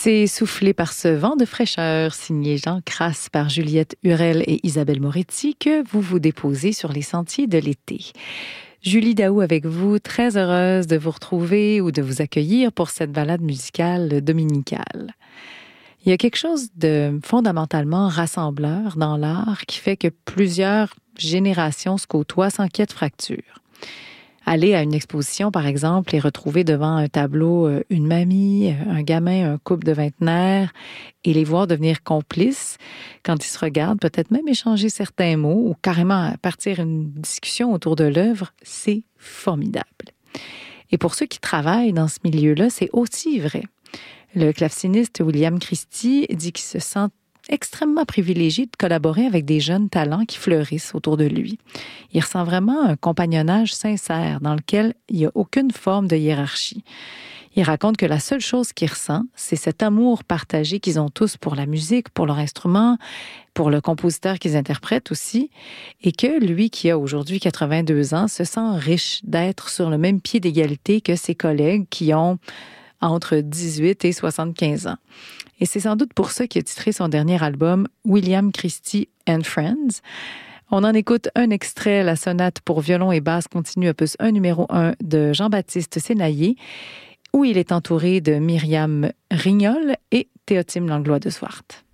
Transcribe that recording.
C'est Soufflé par ce vent de fraîcheur, signé Jean Crasse par Juliette Hurel et Isabelle Moretti, que vous vous déposez sur les sentiers de l'été. Julie Daou avec vous, très heureuse de vous retrouver ou de vous accueillir pour cette balade musicale dominicale. Il y a quelque chose de fondamentalement rassembleur dans l'art qui fait que plusieurs générations se côtoient sans qu'il y ait de fracture. Aller à une exposition, par exemple, et retrouver devant un tableau une mamie, un gamin, un couple de vingtenaires, et les voir devenir complices quand ils se regardent, peut-être même échanger certains mots ou carrément partir une discussion autour de l'œuvre, c'est formidable. Et pour ceux qui travaillent dans ce milieu-là, c'est aussi vrai. Le claveciniste William Christie dit qu'il se sent extrêmement privilégié de collaborer avec des jeunes talents qui fleurissent autour de lui. Il ressent vraiment un compagnonnage sincère dans lequel il n'y a aucune forme de hiérarchie. Il raconte que la seule chose qu'il ressent, c'est cet amour partagé qu'ils ont tous pour la musique, pour leur instrument, pour le compositeur qu'ils interprètent aussi, et que lui, qui a aujourd'hui 82 ans, se sent riche d'être sur le même pied d'égalité que ses collègues qui ont entre 18 et 75 ans. Et c'est sans doute pour ça qu'il a titré son dernier album « William Christie and Friends ». On en écoute un extrait, la sonate pour violon et basse continue opus 1 numéro 1 de Jean-Baptiste Sénaillé, où il est entouré de Myriam Rignol et Théotime Langlois de Swart.